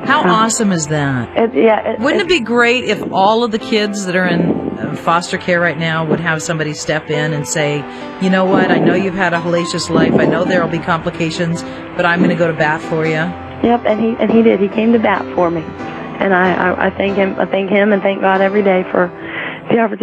How awesome is that? Wouldn't it be great if all of the kids that are in foster care right now would have somebody step in and say, you know what, I know you've had a hellacious life, I know there will be complications, but I'm going to go to bat for you? Yep, and he did. He came to bat for me. And I thank him and thank God every day for the opportunity